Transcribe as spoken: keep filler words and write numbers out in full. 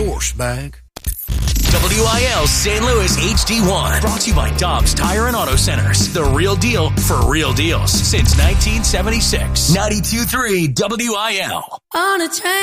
horse-bag. W I L Saint Louis H D one. Brought to you by Dobbs Tire and Auto Centers. The real deal for real deals since nineteen seventy-six. ninety-two point three W I L. On a train.